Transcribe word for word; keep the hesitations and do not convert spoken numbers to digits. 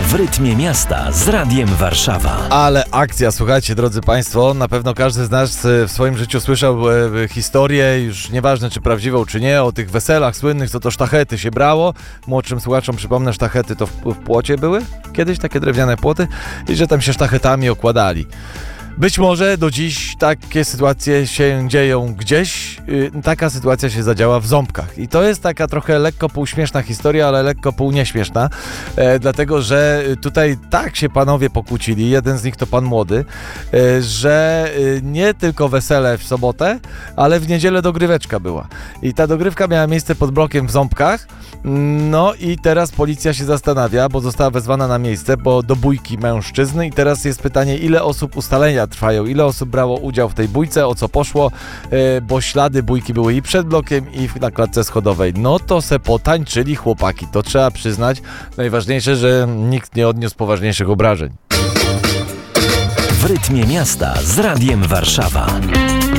W rytmie miasta z Radiem Warszawa. Ale akcja, słuchajcie, drodzy Państwo, na pewno każdy z nas w swoim życiu słyszał e, historię, już nieważne czy prawdziwą czy nie, o tych weselach słynnych, co to sztachety się brało. Młodszym słuchaczom przypomnę, sztachety to w, w płocie były, kiedyś takie drewniane płoty, i że tam się sztachetami okładali. Być może do dziś takie sytuacje się dzieją gdzieś, yy, taka sytuacja się zadziała w Ząbkach. I to jest taka trochę lekko półśmieszna historia, ale lekko półnieśmieszna, e, dlatego że tutaj tak się panowie pokłócili, jeden z nich to pan młody, e, że e, nie tylko wesele w sobotę, ale w niedzielę dogryweczka była. I ta dogrywka miała miejsce pod blokiem w Ząbkach, no i teraz policja się zastanawia, bo została wezwana na miejsce, bo do bójki mężczyzn i teraz jest pytanie, ile osób ustalenia trwają, ile osób brało udział w tej bójce, o co poszło, e, bo ślady bójki były i przed blokiem, i na klatce schodowej. No to se potańczyli chłopaki, to trzeba przyznać. Najważniejsze, że nikt nie odniósł poważniejszych obrażeń. W rytmie miasta z Radiem Warszawa.